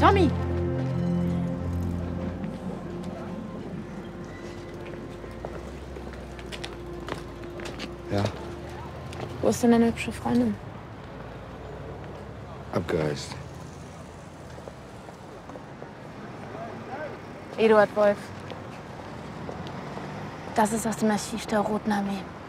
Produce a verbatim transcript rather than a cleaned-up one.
Tommy! Ja, Wo ist denn deine hübsche Freundin? abgereist. Eduard Wolf. Das ist aus dem Archiv der Roten Armee.